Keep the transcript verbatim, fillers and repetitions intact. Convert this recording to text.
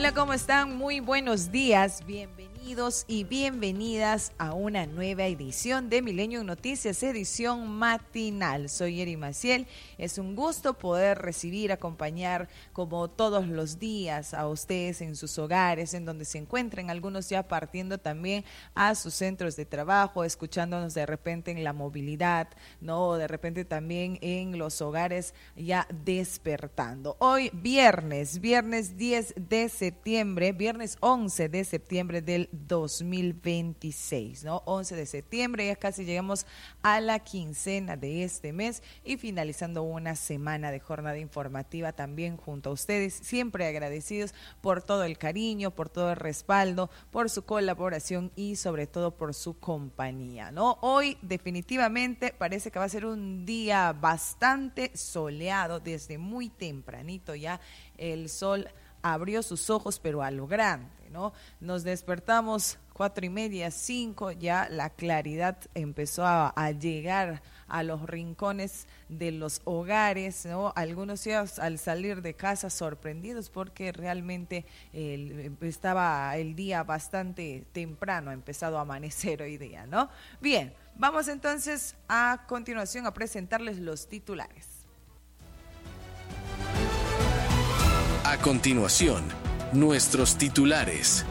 Hola, ¿cómo están? Muy buenos días, bienvenidos y bienvenidas a una nueva edición de Milenio Noticias, edición matinal. Soy Eri Maciel, es un gusto poder recibir, acompañar como todos los días a ustedes en sus hogares, en donde se encuentren, algunos ya partiendo también a sus centros de trabajo, escuchándonos de repente en la movilidad, ¿no? De repente también en los hogares ya despertando. Hoy viernes, viernes diez de septiembre, viernes once de septiembre del dos mil veintiséis, ¿no? once de septiembre, ya casi llegamos a la quincena de este mes y finalizando una semana de jornada informativa también junto a ustedes, siempre agradecidos por todo el cariño, por todo el respaldo, por su colaboración y sobre todo por su compañía, ¿no? Hoy definitivamente parece que va a ser un día bastante soleado desde muy tempranito, ya el sol abrió sus ojos, pero a lo grande, ¿no? Nos despertamos cuatro y media, cinco, ya la claridad empezó a, a llegar a los rincones de los hogares, ¿no? Algunos ya al salir de casa sorprendidos porque realmente el, estaba el día bastante temprano, ha empezado a amanecer hoy día, ¿no? Bien, vamos entonces a continuación a presentarles los titulares. A continuación, nuestros titulares.